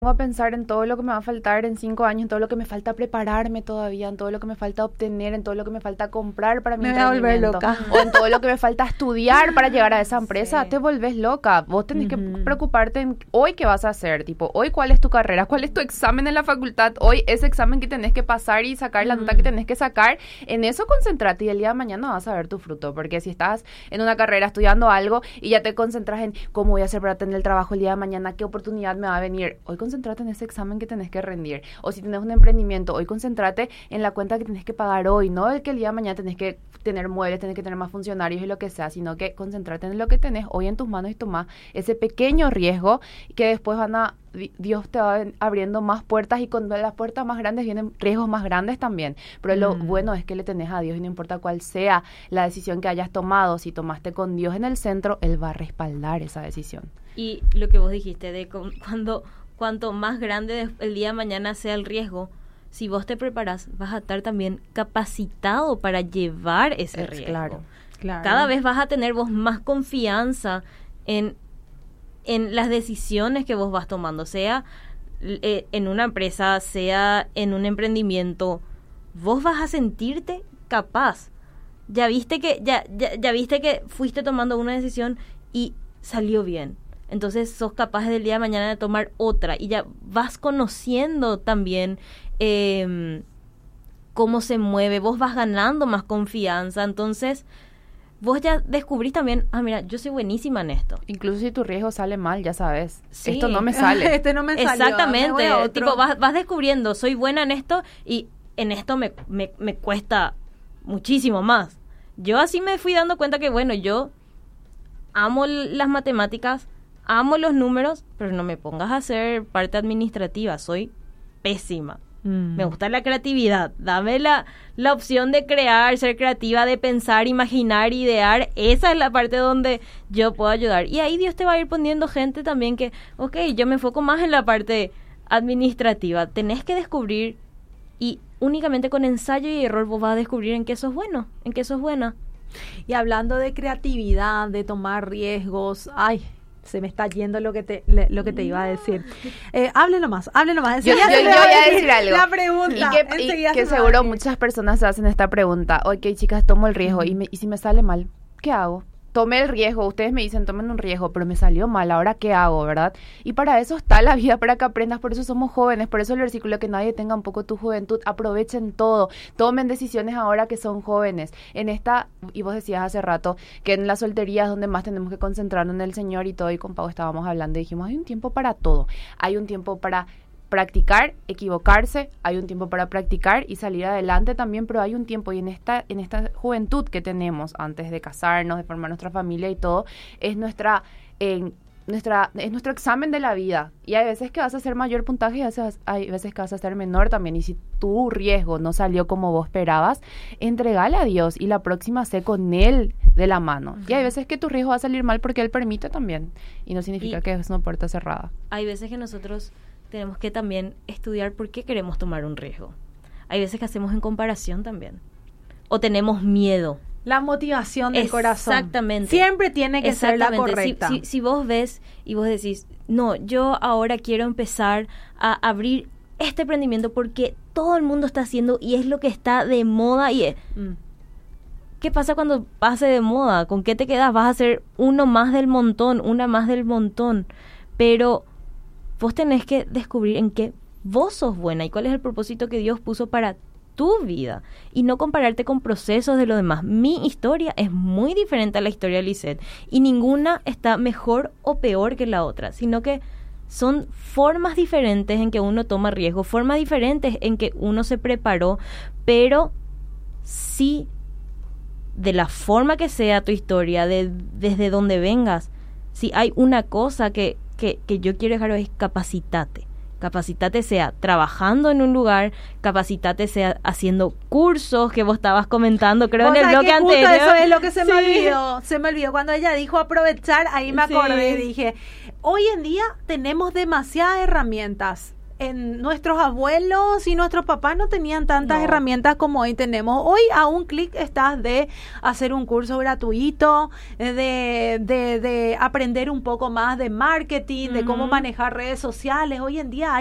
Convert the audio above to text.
pongo a pensar en todo lo que me va a faltar en 5 años, en todo lo que me falta prepararme todavía, en todo lo que me falta obtener, en todo lo que me falta comprar para mi Me voy a volver emprendimiento, loca. o en todo lo que me falta estudiar para llegar a esa empresa, Sí. te volvés loca. Vos tenés que Ujú. preocuparte en hoy qué vas a hacer, tipo, hoy cuál es tu carrera, cuál es tu examen en la facultad, hoy ese examen que tenés que pasar y sacar la nota que tenés que sacar, en eso concentrate y el día de mañana vas a ver tu fruto, porque si estás en una carrera estudiando algo y ya te concentras en cómo voy a hacer para tener el trabajo el día de mañana, qué oportunidad me va a venir, hoy concentrate en ese examen que tenés que rendir. O si tenés un emprendimiento, hoy concéntrate en la cuenta que tenés que pagar hoy, no el que el día de mañana tenés que tener muebles, tenés que tener más funcionarios y lo que sea, sino que concentrate en lo que tenés hoy en tus manos y tomar ese pequeño riesgo que después Dios te va abriendo más puertas y con las puertas más grandes vienen riesgos más grandes también. Pero lo bueno es que le tenés a Dios y no importa cuál sea la decisión que hayas tomado, si tomaste con Dios en el centro, Él va a respaldar esa decisión. Y lo que vos dijiste de cuanto más grande el día de mañana sea el riesgo, si vos te preparás, vas a estar también capacitado para llevar ese riesgo. Claro. Cada vez vas a tener vos más confianza en las decisiones que vos vas tomando, sea en una empresa, sea en un emprendimiento, vos vas a sentirte capaz. Ya viste que fuiste tomando una decisión y salió bien. Entonces sos capaz del día de mañana de tomar otra y ya vas conociendo también cómo se mueve, vos vas ganando más confianza, entonces vos ya descubrís también, mira, yo soy buenísima en esto. Incluso si tu riesgo sale mal, ya sabes, Sí. esto no me sale. Este no me salió. Exactamente, me voy a otro. tipo vas descubriendo, soy buena en esto y en esto me cuesta muchísimo más. Yo así me fui dando cuenta que, bueno, yo amo las matemáticas, amo los números, pero no me pongas a hacer parte administrativa, soy pésima. Me gusta la creatividad, dame la opción de crear, ser creativa, de pensar, imaginar, idear, esa es la parte donde yo puedo ayudar. Y ahí Dios te va a ir poniendo gente también que, ok, yo me enfoco más en la parte administrativa, tenés que descubrir y únicamente con ensayo y error vos vas a descubrir en qué sos bueno, en qué sos buena. Y hablando de creatividad, de tomar riesgos, se me está yendo lo que te iba a decir. Háblenlo más. Yo voy a decir algo. La pregunta. Y que seguro muchas personas se hacen esta pregunta. Ok, chicas, tomo el riesgo. ¿Y si me sale mal? ¿Qué hago? Tomé el riesgo. Ustedes me dicen, tomen un riesgo, pero me salió mal. ¿Ahora qué hago, verdad? Y para eso está la vida, para que aprendas. Por eso somos jóvenes. Por eso el versículo, que nadie tenga un poco tu juventud. Aprovechen todo. Tomen decisiones ahora que son jóvenes. Y vos decías hace rato que en la soltería es donde más tenemos que concentrarnos en el Señor y todo. Y con Pau estábamos hablando y dijimos, hay un tiempo para todo. Hay un tiempo para practicar, equivocarse, hay un tiempo para practicar y salir adelante también, pero hay un tiempo, y en esta juventud que tenemos antes de casarnos, de formar nuestra familia y todo, es nuestro examen de la vida, y hay veces que vas a hacer mayor puntaje y hay veces que vas a hacer menor también, y si tu riesgo no salió como vos esperabas, entregale a Dios y la próxima sé con Él de la mano. Y hay veces que tu riesgo va a salir mal porque Él permite también, y no significa que es una puerta cerrada. Hay veces que nosotros tenemos que también estudiar por qué queremos tomar un riesgo. Hay veces que hacemos en comparación también. O tenemos miedo. La motivación del corazón. Exactamente. Siempre tiene que ser la correcta. Si vos ves y vos decís, no, yo ahora quiero empezar a abrir este emprendimiento porque todo el mundo está haciendo y es lo que está de moda. ¿Qué pasa cuando pase de moda? ¿Con qué te quedas? Vas a ser uno más del montón, una más del montón. Pero vos tenés que descubrir en qué vos sos buena y cuál es el propósito que Dios puso para tu vida y no compararte con procesos de los demás. Mi historia es muy diferente a la historia de Lisette y ninguna está mejor o peor que la otra, sino que son formas diferentes en que uno toma riesgo, formas diferentes en que uno se preparó, pero sí, de la forma que sea tu historia, desde donde vengas, si hay una cosa que yo quiero dejar es capacitate. Capacitate sea trabajando en un lugar, capacitate sea haciendo cursos que vos estabas comentando, creo, en el bloque anterior. Eso es lo que se me olvidó. Cuando ella dijo aprovechar, ahí me acordé y dije, hoy en día tenemos demasiadas herramientas. en nuestros abuelos y nuestros papás no tenían tantas herramientas como hoy tenemos. Hoy a un clic estás de hacer un curso gratuito, de aprender un poco más de marketing, de cómo manejar redes sociales. Hoy en día hay